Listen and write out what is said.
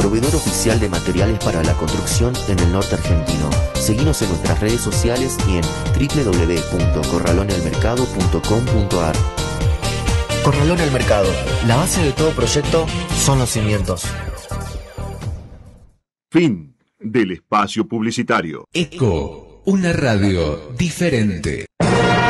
proveedor oficial de materiales para la construcción en el norte argentino. Seguinos en nuestras redes sociales y en www.corralonelmercado.com.ar. Corralón El Mercado. La base de todo proyecto son los cimientos. Fin del espacio publicitario. Eco, una radio diferente.